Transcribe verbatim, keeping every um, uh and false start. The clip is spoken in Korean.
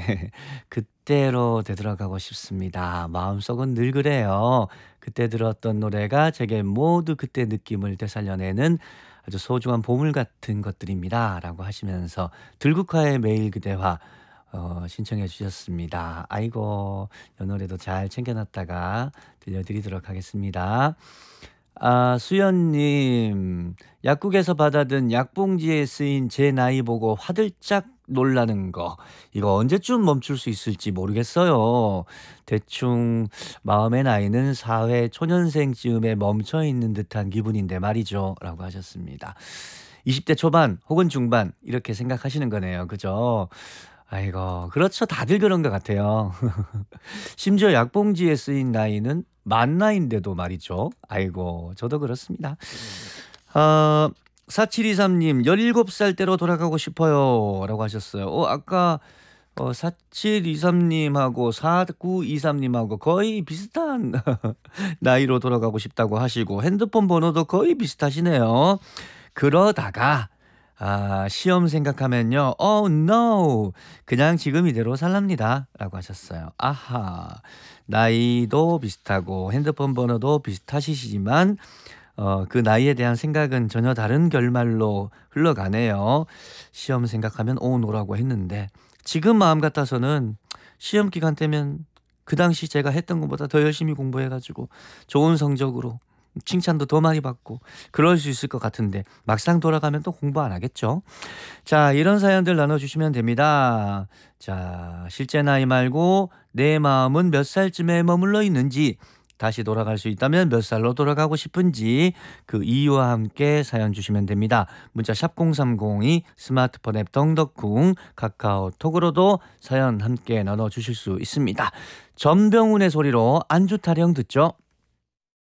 그때로 되돌아가고 싶습니다. 마음속은 늘 그래요. 그때 들었던 노래가 제게 모두 그때 느낌을 되살려내는 아주 소중한 보물 같은 것들입니다.'라고 하시면서 들국화의 매일 그대와 어 신청해 주셨습니다. 아이고 이 노래도 잘 챙겨 놨다가 들려드리도록 하겠습니다. 아 수연님. 약국에서 받아든 약봉지에 쓰인 제 나이 보고 화들짝 놀라는 거. 이거 언제쯤 멈출 수 있을지 모르겠어요. 대충 마음의 나이는 사회 초년생쯤에 멈춰 있는 듯한 기분인데 말이죠. 라고 하셨습니다. 이십 대 초반 혹은 중반 이렇게 생각하시는 거네요. 그죠? 아이고 그렇죠. 다들 그런 것 같아요. 심지어 약봉지에 쓰인 나이는 만 나이인데도 말이죠. 아이고 저도 그렇습니다. 어 사칠이삼 님 "열일곱 살 때로 돌아가고 싶어요." 라고 하셨어요. 어 아까 어 사칠이삼 님하고 사구이삼 님하고 거의 비슷한 나이로 돌아가고 싶다고 하시고 핸드폰 번호도 거의 비슷하시네요. 그러다가 아 시험 생각하면요. "Oh no. 그냥 지금 이대로 살랍니다."라고 하셨어요. 아하. 나이도 비슷하고 핸드폰 번호도 비슷하시지만 어 그 나이에 대한 생각은 전혀 다른 결말로 흘러가네요. 시험 생각하면 "Oh no."라고 했는데 지금 마음 같아서는 시험 기간 때면 그 당시 제가 했던 것보다 더 열심히 공부해 가지고 좋은 성적으로 칭찬도 더 많이 받고 그럴 수 있을 것 같은데 막상 돌아가면 또 공부 안 하겠죠. 자 이런 사연들 나눠 주시면 됩니다. 자 실제 나이 말고 내 마음은 몇 살쯤에 머물러 있는지 다시 돌아갈 수 있다면 몇 살로 돌아가고 싶은지 그 이유와 함께 사연 주시면 됩니다. 문자 샵 공삼공이 스마트폰 앱 덩덕쿵 카카오톡으로도 사연 함께 나눠 주실 수 있습니다. 전병훈의 소리로 안주 타령 듣죠.